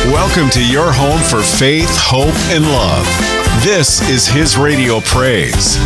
Welcome to your home for faith, hope, and love. This is His Radio Praise.